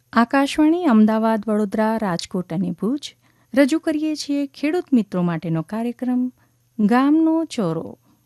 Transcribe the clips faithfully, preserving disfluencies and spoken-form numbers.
આકાશવાણી અમદાવાદ, વડોદરા, રાજકોટ અને ભુજ રજૂ કરીએ છીએ ખેડૂત મિત્રો માટેનો કાર્યક્રમ ગામનો ચોરો.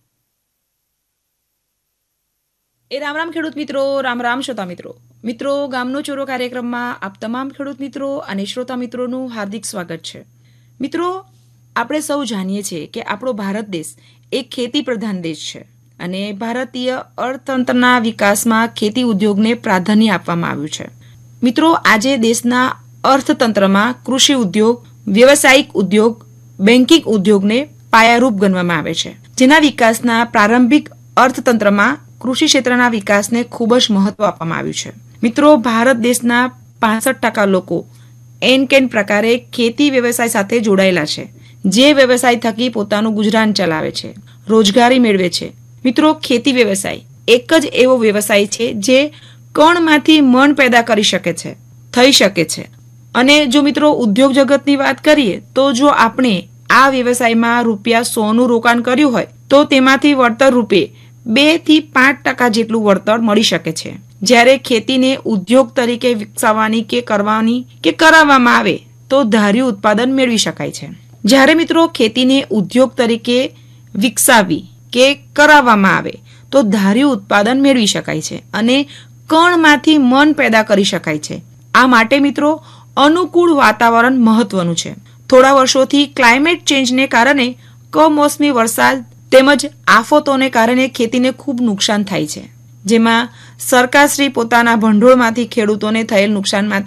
એ રામ રામ ખેડૂત મિત્રો, રામ રામ શ્રોતા મિત્રો. મિત્રો, ગામનો ચોરો કાર્યક્રમમાં આપ તમામ ખેડૂત મિત્રો અને શ્રોતા મિત્રોનું હાર્દિક સ્વાગત છે. મિત્રો, આપણે સૌ જાણીએ છીએ કે આપણો ભારત દેશ એક ખેતી પ્રધાન દેશ છે અને ભારતીય અર્થતંત્રના વિકાસમાં ખેતી ઉદ્યોગને પ્રાધાન્ય આપવામાં આવ્યું છે. મિત્રો, આજે દેશના અર્થતંત્રમાં કૃષિ ઉદ્યોગ, વ્યવસાયિક ઉદ્યોગ, બેન્કિંગ ઉદ્યોગને પાયારૂપ ગણવામાં આવે છે, જેના વિકાસના પ્રારંભિક અર્થતંત્રમાં કૃષિ ક્ષેત્રના વિકાસને ખૂબ જ મહત્વ આપવામાં આવ્યું છે. મિત્રો, ભારત દેશના પાસઠ ટકા લોકો એન કેન પ્રકારે ખેતી વ્યવસાય સાથે જોડાયેલા છે, જે વ્યવસાય થકી પોતાનું ગુજરાન ચલાવે છે, રોજગારી મેળવે છે. મિત્રો, ખેતી વ્યવસાય એક જ એવો વ્યવસાય છે જે કણમાંથી મણ પેદા કરી શકે છે, થઈ શકે છે. અને જો મિત્રો ઉદ્યોગ જગતની વાત કરીએ તો જો આપણે આ વ્યવસાયમાં રૂપિયા સોનું રોકાણ કર્યું હોય તો તેમાંથી વળતર રૂપે બે થી પાંચ ટકા જેટલું વળતર મળી શકે છે. જ્યારે ખેતીને ઉદ્યોગ તરીકે વિકસાવવાની કે કરવાની કે કરાવવામાં આવે તો ધાર્યું ઉત્પાદન મેળવી શકાય છે. જ્યારે મિત્રો ખેતીને ઉદ્યોગ તરીકે વિકસાવી કે કરાવવામાં આવે તો ધાર્યું ઉત્પાદન મેળવી શકાય છે અને કણમાંથી મન પેદા કરી શકાય છે. આ માટે મિત્રો અનુકૂળ વાતાવરણ મહત્વનું છે. થોડા વર્ષોથી ક્લાઇમેટ ચેન્જને કારણે કમોસમી વરસાદ તેમજ આફતોને કારણે ખેતીને ખૂબ નુકસાન થાય છે, જેમાં સરકારશ્રી પોતાના ભંડોળમાંથી ખેડૂતોને થયેલ નુકસાનમાંથી